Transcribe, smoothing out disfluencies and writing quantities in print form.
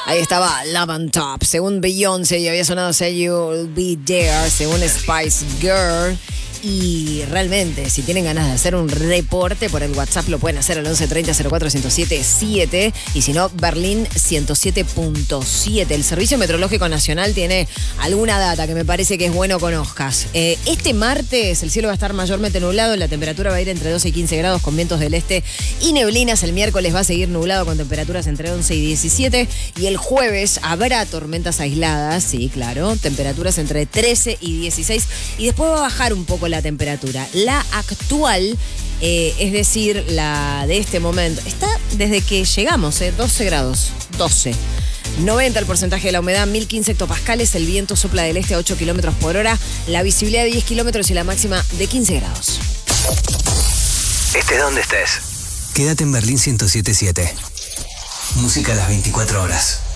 Ahí estaba Love on Top, según Beyoncé, y había sonado Say You'll Be There, según Spice Girl. Y realmente, si tienen ganas de hacer un reporte por el WhatsApp, lo pueden hacer al 1130 04 1077. Y si no, Berlín 107.7. El Servicio Meteorológico Nacional tiene alguna data que me parece que es bueno conozcas. Este martes el cielo va a estar mayormente nublado, la temperatura va a ir entre 12 y 15 grados con vientos del este y neblinas. El miércoles va a seguir nublado con temperaturas entre 11 y 17. Y el jueves habrá tormentas aisladas, sí, claro, temperaturas entre 13 y 16. Y después va a bajar un poco la temperatura. La actual, es decir, la de este momento, está desde que llegamos, 12 grados, 12. 90 el porcentaje de la humedad, 1015 hectopascales, el viento sopla del este a 8 kilómetros por hora, la visibilidad de 10 kilómetros y la máxima de 15 grados. Estés donde estés, quédate en Berlín 107.7. Música a las 24 horas.